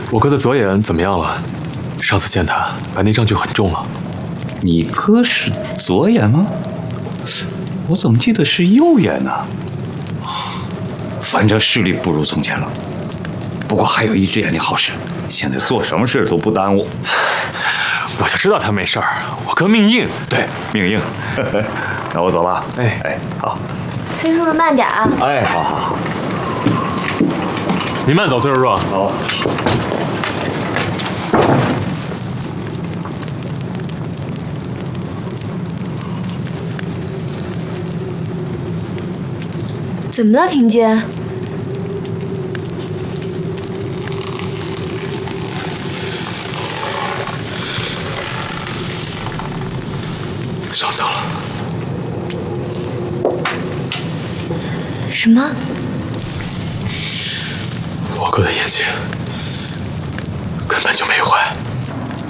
我哥的左眼怎么样了？上次见他，白内障就很重了。 你哥是左眼吗？我怎么记得是右眼呢？反正视力不如从前了。不过还有一只眼睛好使，现在做什么事都不耽误。 我就知道他没事儿，我哥命硬。 对，命硬。那我走了。 哎， 好。 崔叔叔慢点啊！ 哎，好。 你慢走，崔叔叔。 好。 怎么了，婷姐？ 想到了。 什么？ 我哥的眼睛